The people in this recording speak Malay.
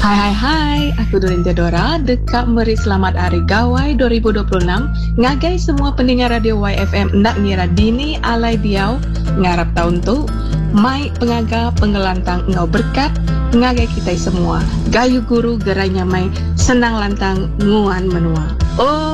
Hai, aku Durin Theodora, dekat meri selamat hari Gawai 2026. Ngagai semua pendengar radio YFM nak ngira dini alai diau, ngarap tahun tu, mai pengaga pengelantang ngau berkat, ngagai kita semua. Gayu guru gerainya mai senang lantang nguan menua. Oh,